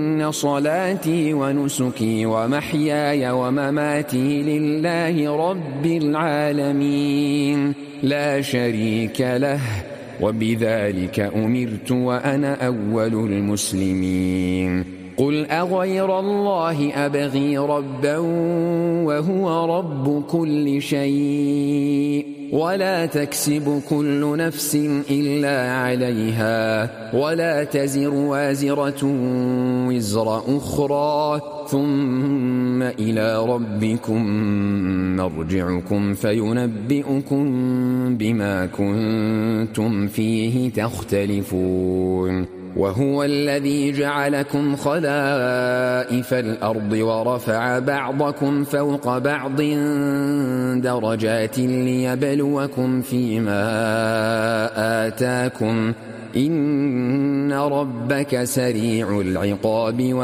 إن صلاتي ونسكي ومحياي ومماتي لله رب العالمين لا شريك له وبذلك أمرت وأنا أول المسلمين قل أغير الله أبغي ربا وهو رب كل شيء ولا تكسب كل نفس إلا عليها ولا تزر وازرة وزر أخرى ثم إلى ربكم مرجعكم فينبئكم بما كنتم فيه تختلفون وهو الذي جعلكم خلائف الأرض ورفع بعضكم فوق بعض درجات ليبلوكم فيما آتاكم إن ربك سريع العقاب